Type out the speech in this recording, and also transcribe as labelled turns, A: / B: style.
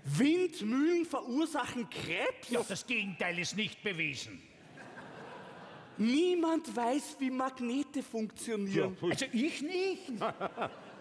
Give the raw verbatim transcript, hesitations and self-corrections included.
A: Windmühlen verursachen Krebs?
B: Ja, das Gegenteil ist nicht bewiesen.
A: Niemand weiß, wie Magnete funktionieren.
B: Also ich nicht.